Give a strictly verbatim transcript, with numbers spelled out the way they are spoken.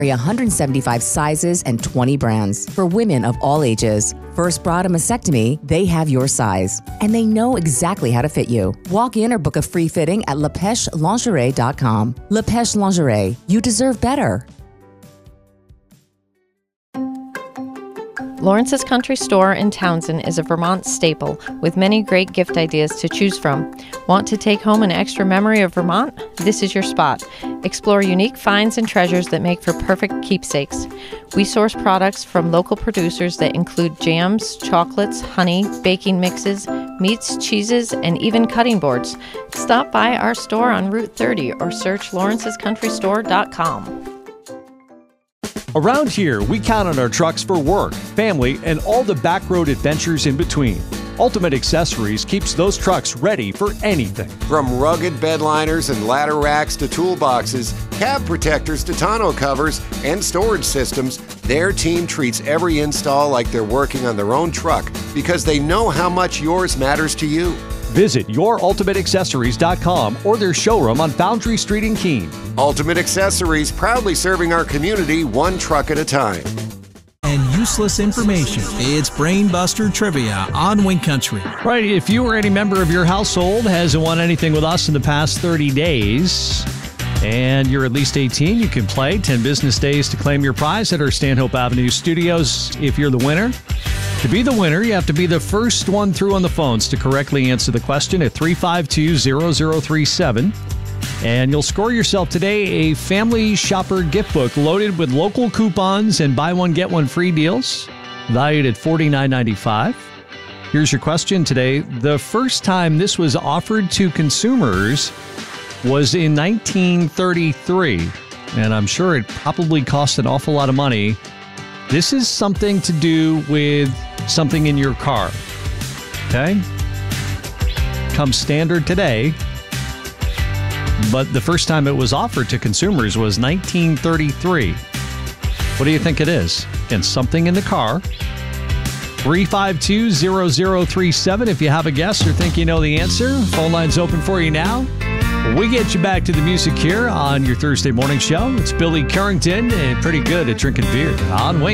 one hundred seventy-five sizes and twenty brands for women of all ages. First bra to mastectomy, they have your size, and they know exactly how to fit you. Walk in or book a free fitting at lepeche lingerie dot com. Lepeche Lingerie, you deserve better. Lawrence's Country Store in Townsend is a Vermont staple with many great gift ideas to choose from. Want to take home an extra memory of Vermont? This is your spot. Explore unique finds and treasures that make for perfect keepsakes. We source products from local producers that include jams, chocolates, honey, baking mixes, meats, cheeses, and even cutting boards. Stop by our store on Route thirty or search lawrences country store dot com. Around here, we count on our trucks for work, family, and all the back road adventures in between. Ultimate Accessories keeps those trucks ready for anything. From rugged bed liners and ladder racks to toolboxes, cab protectors to tonneau covers, and storage systems, their team treats every install like they're working on their own truck because they know how much yours matters to you. Visit your ultimate accessories dot com or their showroom on Foundry Street in Keene. Ultimate Accessories, proudly serving our community one truck at a time. And useless information. It's Brainbuster Trivia on Wink Country. Right, if you or any member of your household hasn't won anything with us in the past thirty days, and you're at least eighteen, you can play ten business days to claim your prize at our Stanhope Avenue studios if you're the winner. To be the winner, you have to be the first one through on the phones to correctly answer the question at three five two, zero zero three seven. And you'll score yourself today a Family Shopper gift book loaded with local coupons and buy one, get one free deals, valued at forty-nine ninety-five. Here's your question today. The first time this was offered to consumers was in nineteen thirty-three, and I'm sure it probably cost an awful lot of money. This is something to do with something in your car, okay? Comes standard today, but the first time it was offered to consumers was nineteen thirty-three. What do you think it is? And something in the car. three five two, zero zero three seven if you have a guess or think you know the answer. Phone line's open for you now. We get you back to the music here on your Thursday morning show. It's Billy Currington, and pretty good at drinking beer on Wink.